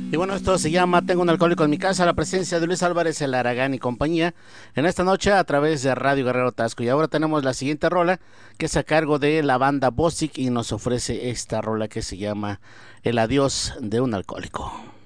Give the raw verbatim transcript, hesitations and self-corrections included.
Y bueno, esto se llama Tengo un alcohólico en mi casa, la presencia de Luis Álvarez, el Aragán y compañía, en esta noche a través de Radio Guerrero Tasco. Y ahora tenemos la siguiente rola, que es a cargo de la banda Bosic y nos ofrece esta rola que se llama El adiós de un alcohólico.